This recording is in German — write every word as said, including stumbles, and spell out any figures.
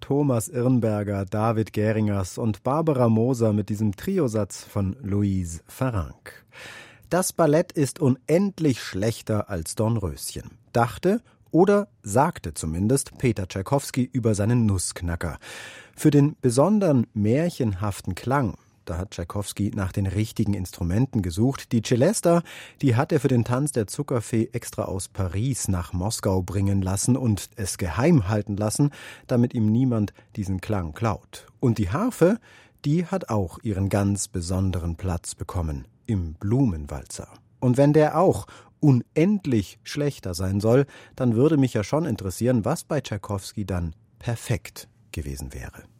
Thomas Irnberger, David Geringers und Barbara Moser mit diesem Triosatz von Louise Farrenc. Das Ballett ist unendlich schlechter als Dornröschen, dachte oder sagte zumindest Peter Tschaikowski über seinen Nussknacker. Für den besonderen märchenhaften Klang, da hat Tschaikowski nach den richtigen Instrumenten gesucht. Die Celesta, die hat er für den Tanz der Zuckerfee extra aus Paris nach Moskau bringen lassen und es geheim halten lassen, damit ihm niemand diesen Klang klaut. Und die Harfe, die hat auch ihren ganz besonderen Platz bekommen im Blumenwalzer. Und wenn der auch unendlich schlechter sein soll, dann würde mich ja schon interessieren, was bei Tschaikowski dann perfekt gewesen wäre.